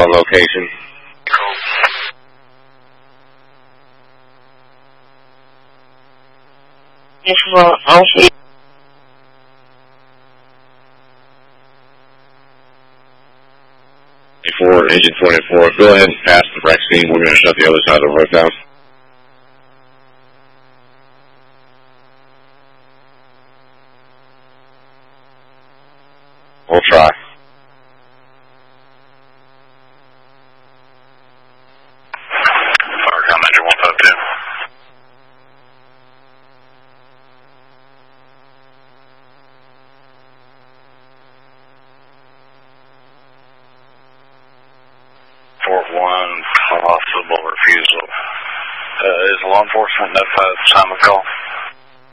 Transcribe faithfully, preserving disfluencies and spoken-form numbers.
on location. Cool. This one, Alpha. twenty-four, Agent twenty-four, go ahead and pass the wreck scene. We're going to shut the other side of the road down. We'll try. Fire Commander one five two. Fort one, possible refusal. Uh, is law enforcement notified at the time of call?